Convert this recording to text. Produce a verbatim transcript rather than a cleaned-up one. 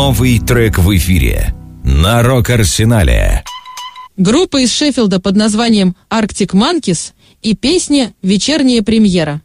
Новый трек в эфире на Рок-Арсенале. Группа из Шеффилда под названием Arctic Monkeys и песня «Вечерняя премьера».